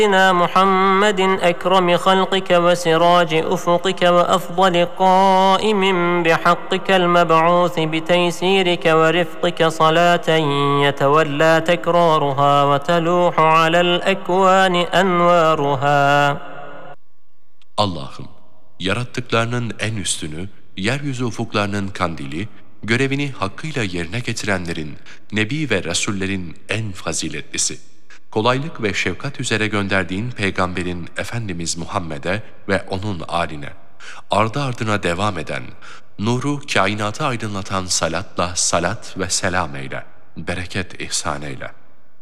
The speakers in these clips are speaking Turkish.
سيدنا محمد أكرم خلقك وسراج أفقك وأفضل قائم بحقك المبعوث بتيسيرك ورفقك صلاة يتولى تكرارها وتلوح على الأكوان أنوارها. Allah'ım, yarattıklarının en üstünü, yeryüzü ufuklarının kandili, görevini hakkıyla yerine getirenlerin, Nebi ve Resullerin en faziletlisi, kolaylık ve şefkat üzere gönderdiğin Peygamberin Efendimiz Muhammed'e ve onun âline, ardı ardına devam eden, nuru kainatı aydınlatan salatla salat ve selam eyle, bereket ihsan eyle.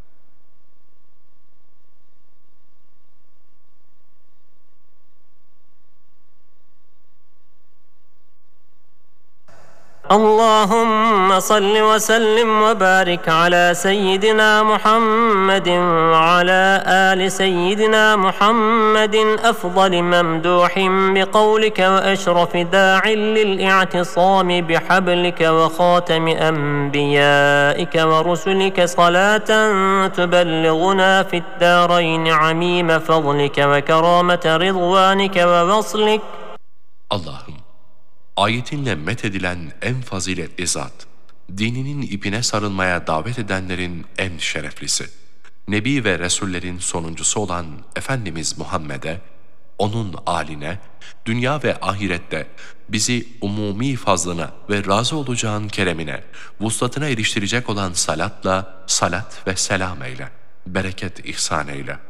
اللهم صل وسلم وبارك على سيدنا محمد وعلى آل سيدنا محمد أفضل ممدوح بقولك وأشرف داع للاعتصام بحبلك وخاتم أنبيائك ورسلك صلاة تبلغنا في الدارين عميم فضلك وكرامة رضوانك ووصلك. Allah'ım, ayetinle methedilen en faziletli zat, dininin ipine sarılmaya davet edenlerin en şereflisi, Nebi ve Resullerin sonuncusu olan Efendimiz Muhammed'e, onun âline, dünya ve ahirette bizi umumi fazlına ve razı olacağın keremine, vuslatına eriştirecek olan salatla salat ve selam eyle, bereket ihsan eyle.